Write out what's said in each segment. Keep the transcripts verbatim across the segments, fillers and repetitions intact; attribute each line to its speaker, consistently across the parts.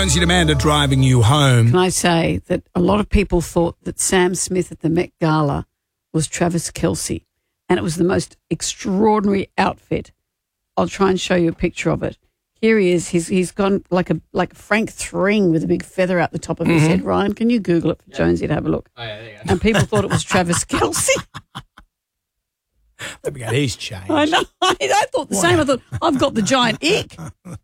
Speaker 1: Jonesy and Amanda driving you home.
Speaker 2: Can I say that a lot of people thought that Sam Smith at the Met Gala was Travis Kelce, and it was the most extraordinary outfit. I'll try and show you a picture of it. Here he is. He's he's gone like a like Frank Thring with a big feather out the top of his
Speaker 1: Mm-hmm.
Speaker 2: head. Ryan, can you Google it for Jonesy to have a look?
Speaker 3: Oh, yeah, there you go.
Speaker 2: And people thought it was Travis Kelce.
Speaker 1: Let me go, he's changed.
Speaker 2: I know. I thought the same. I thought I've got the giant ick.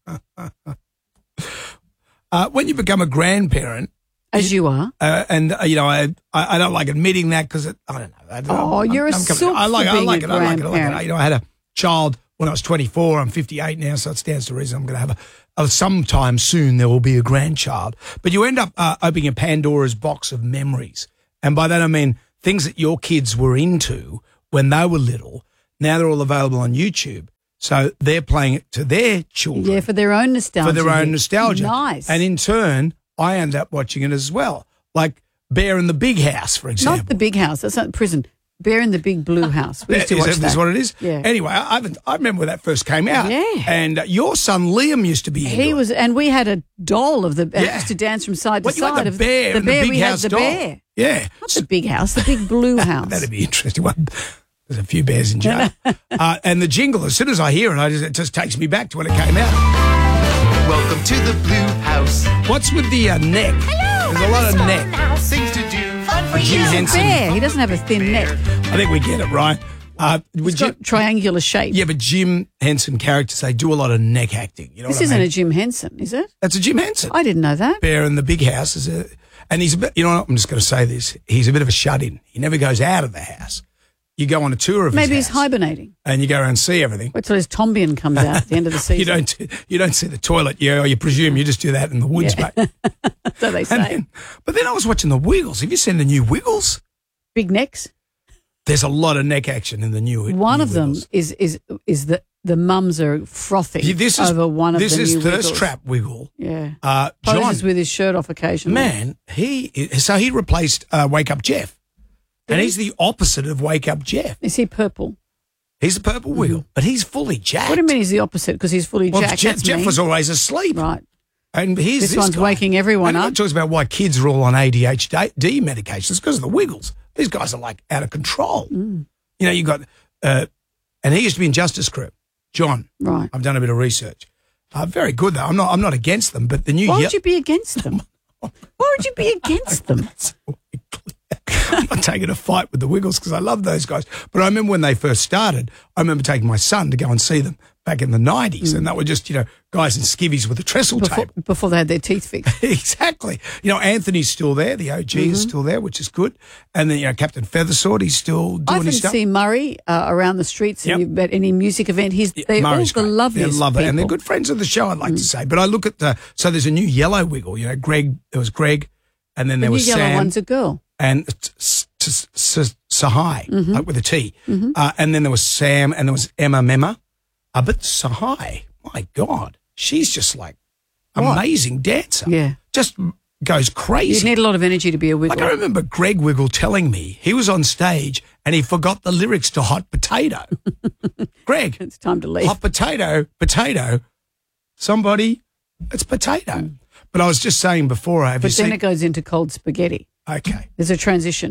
Speaker 1: Uh, when you become a grandparent,
Speaker 2: As you are.
Speaker 1: uh, and uh, you know, I, I I don't like admitting that because I don't know. I don't,
Speaker 2: Oh,
Speaker 1: I'm-
Speaker 2: you're a
Speaker 1: I'm coming-
Speaker 2: sook
Speaker 1: I like
Speaker 2: for
Speaker 1: it. I
Speaker 2: being
Speaker 1: like
Speaker 2: a
Speaker 1: it. I like it. I like it.
Speaker 2: grandparent.
Speaker 1: You know, I had a child when I was twenty-four. I'm fifty-eight now, so it stands to reason I'm going to have a, a. Sometime soon there will be a grandchild. But you end up uh, opening a Pandora's box of memories, and by that I mean things that your kids were into when they were little. Now they're all available on YouTube. So they're playing it to their children.
Speaker 2: Yeah, for their own nostalgia.
Speaker 1: For their own nostalgia.
Speaker 2: Nice.
Speaker 1: And in turn, I end up watching it as well. Like Bear in the Big House, for example.
Speaker 2: Not the big house. That's not prison. Bear in the Big Blue House. We used to
Speaker 1: Is
Speaker 2: watch
Speaker 1: that,
Speaker 2: that.
Speaker 1: is what it is?
Speaker 2: Yeah.
Speaker 1: Anyway, I, I, haven't, I remember when that first came out.
Speaker 2: Yeah.
Speaker 1: And uh, your son Liam used to be into
Speaker 2: He
Speaker 1: it.
Speaker 2: was, and we had a doll of the, uh,
Speaker 1: Yeah.
Speaker 2: used to dance from side to
Speaker 1: What, you had
Speaker 2: side.
Speaker 1: the
Speaker 2: of
Speaker 1: bear
Speaker 2: the
Speaker 1: and the
Speaker 2: bear.
Speaker 1: Big
Speaker 2: we
Speaker 1: House
Speaker 2: had the
Speaker 1: doll.
Speaker 2: bear.
Speaker 1: Yeah.
Speaker 2: Not the big house, the Big Blue House.
Speaker 1: That'd be an interesting one. There's a few bears in jail. uh, and the jingle, as soon as I hear it, I just, it just takes me back to when it came out.
Speaker 3: Welcome to the Blue House.
Speaker 1: What's with the uh, neck?
Speaker 4: Hello,
Speaker 1: There's a lot of neck.
Speaker 3: Things to do.
Speaker 4: Fun for
Speaker 1: Jim
Speaker 4: you.
Speaker 1: Henson.
Speaker 2: Bear. He doesn't have a thin neck.
Speaker 1: I think we get it, right? Uh, would
Speaker 2: It's
Speaker 1: you,
Speaker 2: got triangular shape.
Speaker 1: yeah, but Jim Henson characters, they do a lot of neck acting. You know
Speaker 2: This
Speaker 1: what I
Speaker 2: isn't
Speaker 1: mean?
Speaker 2: a Jim Henson, is it?
Speaker 1: That's a Jim Henson.
Speaker 2: I didn't know that.
Speaker 1: Bear in the Big House is a, and he's a bit, you know what, I'm just going to say this. He's a bit of a shut-in. He never goes out of the house. You go on a tour of
Speaker 2: Maybe
Speaker 1: his
Speaker 2: he's
Speaker 1: house
Speaker 2: hibernating.
Speaker 1: and you go around and see everything.
Speaker 2: Wait till his Tombian comes out at the end of the season.
Speaker 1: You don't, you don't see the toilet. You, or you presume you just do that in the woods,
Speaker 2: Yeah.
Speaker 1: mate.
Speaker 2: So they
Speaker 1: And
Speaker 2: say.
Speaker 1: then, but then I was watching the Wiggles. Have you seen the new Wiggles?
Speaker 2: Big necks.
Speaker 1: There's a lot of neck action in the new.
Speaker 2: One
Speaker 1: new
Speaker 2: of them
Speaker 1: Wiggles.
Speaker 2: is is is that the mums are frothing
Speaker 1: Yeah, this is,
Speaker 2: over one of
Speaker 1: this
Speaker 2: the
Speaker 1: is
Speaker 2: new
Speaker 1: Thirst
Speaker 2: Wiggles.
Speaker 1: Trap Wiggle.
Speaker 2: Yeah.
Speaker 1: Uh, John,
Speaker 2: Poses with his shirt off occasionally.
Speaker 1: man, he so he replaced uh, Wake Up Jeff, and
Speaker 2: he?
Speaker 1: he's the opposite of Wake Up Jeff.
Speaker 2: Is he purple?
Speaker 1: He's the purple wiggle, but he's fully jacked.
Speaker 2: Mm-hmm. What do you mean he's the opposite? Because he's fully
Speaker 1: Well,
Speaker 2: jacked.
Speaker 1: Jeff,
Speaker 2: That's
Speaker 1: Jeff
Speaker 2: mean.
Speaker 1: was always asleep.
Speaker 2: Right.
Speaker 1: And here's
Speaker 2: This
Speaker 1: this
Speaker 2: one's
Speaker 1: guy.
Speaker 2: waking everyone
Speaker 1: and
Speaker 2: up.
Speaker 1: It talks about why kids are all on A D H D medications because of the Wiggles. These guys are like out of control.
Speaker 2: Mm.
Speaker 1: You know, you got, uh, and he used to be in Justice Crew. John,
Speaker 2: Right.
Speaker 1: I've done a bit of research. Uh, very good though. I'm not. I'm not against them, but the new.
Speaker 2: Why
Speaker 1: Ye-
Speaker 2: would you be against them? Why would you be against them?
Speaker 1: I'm not taking a fight with the Wiggles because I love those guys. But I remember when they first started, I remember taking my son to go and see them back in the nineties. And that were just, you know, guys in skivvies with a trestle
Speaker 2: Before,
Speaker 1: tape.
Speaker 2: before they had their teeth fixed.
Speaker 1: Exactly. You know, Anthony's still there. The O G
Speaker 2: Mm-hmm.
Speaker 1: is still there, which is good. And then, you know, Captain Feathersword, he's still
Speaker 2: I
Speaker 1: doing his
Speaker 2: often
Speaker 1: stuff.
Speaker 2: see Murray uh, around the streets
Speaker 1: Yep.
Speaker 2: and you, at any music event. He's they're
Speaker 1: Murray's
Speaker 2: all the
Speaker 1: great.
Speaker 2: loveliest
Speaker 1: They love it.
Speaker 2: people.
Speaker 1: And they're good friends of the show, I'd like to say. But I look at the, so there's a new yellow Wiggle. You know, Greg, there was Greg, and then
Speaker 2: The
Speaker 1: there
Speaker 2: new
Speaker 1: was
Speaker 2: yellow
Speaker 1: Sam.
Speaker 2: one's a girl.
Speaker 1: and S- S- S- Sahai,
Speaker 2: Mm-hmm.
Speaker 1: like with a T. Uh, and then there was Sam, and there was Emma Mema. Uh, but Sahai, my God, she's just like amazing dancer.
Speaker 2: Yeah.
Speaker 1: Just goes
Speaker 2: You
Speaker 1: crazy.
Speaker 2: need a lot of energy to be a wiggle.
Speaker 1: Like I remember Greg Wiggle telling me he was on stage and he forgot the lyrics to Hot Potato. Greg,
Speaker 2: It's time to leave.
Speaker 1: hot potato, potato, somebody, it's potato. But I was just saying before, have
Speaker 2: but
Speaker 1: you
Speaker 2: then
Speaker 1: seen?
Speaker 2: it goes into cold spaghetti.
Speaker 1: Okay.
Speaker 2: There's a transition.